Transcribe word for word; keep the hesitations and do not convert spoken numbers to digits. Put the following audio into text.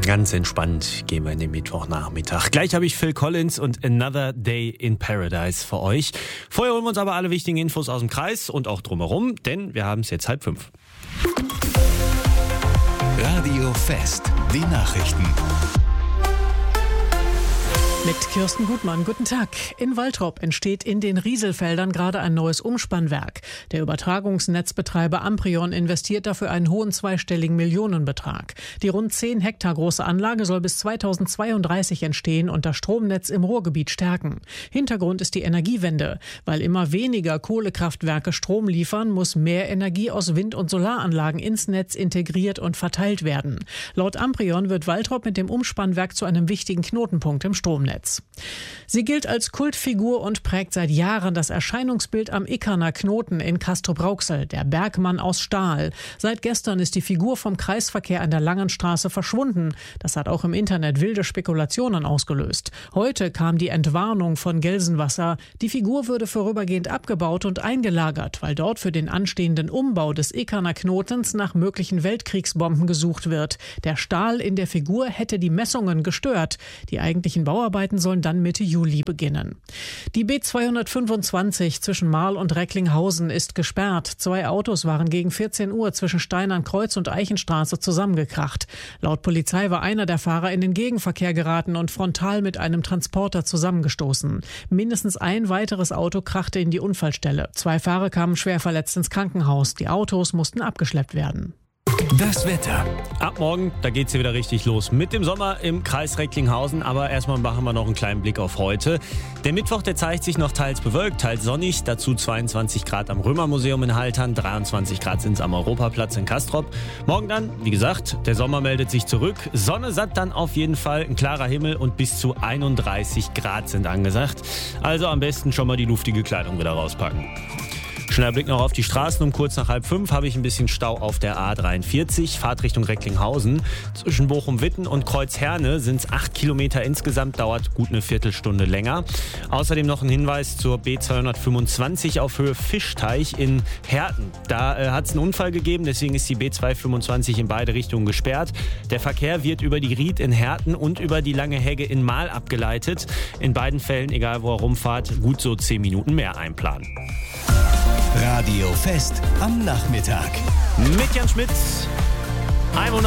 Ganz entspannt gehen wir in den Mittwochnachmittag. Gleich habe ich Phil Collins und Another Day in Paradise für euch. Vorher holen wir uns aber alle wichtigen Infos aus dem Kreis und auch drumherum, denn wir haben es jetzt halb fünf. Radio Fest, die Nachrichten. Mit Kirsten Gutmann, guten Tag. In Waltrop entsteht in den Rieselfeldern gerade ein neues Umspannwerk. Der Übertragungsnetzbetreiber Amprion investiert dafür einen hohen zweistelligen Millionenbetrag. Die rund zehn Hektar große Anlage soll bis zweitausendzweiunddreißig entstehen und das Stromnetz im Ruhrgebiet stärken. Hintergrund ist die Energiewende. Weil immer weniger Kohlekraftwerke Strom liefern, muss mehr Energie aus Wind- und Solaranlagen ins Netz integriert und verteilt werden. Laut Amprion wird Waltrop mit dem Umspannwerk zu einem wichtigen Knotenpunkt im Stromnetz. Sie gilt als Kultfigur und prägt seit Jahren das Erscheinungsbild am Ickerner Knoten in Castrop-Rauxel, der Bergmann aus Stahl. Seit gestern ist die Figur vom Kreisverkehr an der Langenstraße verschwunden. Das hat auch im Internet wilde Spekulationen ausgelöst. Heute kam die Entwarnung von Gelsenwasser. Die Figur würde vorübergehend abgebaut und eingelagert, weil dort für den anstehenden Umbau des Ickerner Knotens nach möglichen Weltkriegsbomben gesucht wird. Der Stahl in der Figur hätte die Messungen gestört. Die eigentlichen Bauarbeiten sollen dann Mitte Juli beginnen. Die B zweihundertfünfundzwanzig zwischen Marl und Recklinghausen ist gesperrt. Zwei Autos waren gegen vierzehn Uhr zwischen Steinernkreuz und Eichenstraße zusammengekracht. Laut Polizei war einer der Fahrer in den Gegenverkehr geraten und frontal mit einem Transporter zusammengestoßen. Mindestens ein weiteres Auto krachte in die Unfallstelle. Zwei Fahrer kamen schwer verletzt ins Krankenhaus. Die Autos mussten abgeschleppt werden. Das Wetter. Ab morgen, da geht's hier wieder richtig los mit dem Sommer im Kreis Recklinghausen. Aber erstmal machen wir noch einen kleinen Blick auf heute. Der Mittwoch, der zeigt sich noch teils bewölkt, teils sonnig. Dazu zweiundzwanzig Grad am Römermuseum in Haltern, dreiundzwanzig Grad sind's am Europaplatz in Castrop. Morgen dann, wie gesagt, der Sommer meldet sich zurück. Sonne satt dann auf jeden Fall, ein klarer Himmel und bis zu einunddreißig Grad sind angesagt. Also am besten schon mal die luftige Kleidung wieder rauspacken. Schneller Blick noch auf die Straßen. Um kurz nach halb fünf habe ich ein bisschen Stau auf der A dreiundvierzig, Fahrtrichtung Recklinghausen. Zwischen Bochum-Witten und Kreuzherne sind es acht Kilometer insgesamt, dauert gut eine Viertelstunde länger. Außerdem noch ein Hinweis zur B zweihundertfünfundzwanzig auf Höhe Fischteich in Herten. Da äh, hat es einen Unfall gegeben, deswegen ist die B zweihundertfünfundzwanzig in beide Richtungen gesperrt. Der Verkehr wird über die Ried in Herten und über die Lange Hegge in Marl abgeleitet. In beiden Fällen, egal wo ihr rumfahrt, gut so zehn Minuten mehr einplanen. Radio Fest am Nachmittag. Mit Jan Schmidt.